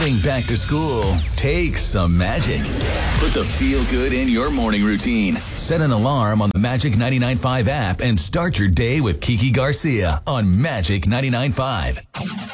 Getting back to school takes some magic. Put the feel good in your morning routine. Set an alarm on the Magic 99.5 app and start your day with Kiki Garcia on Magic 99.5.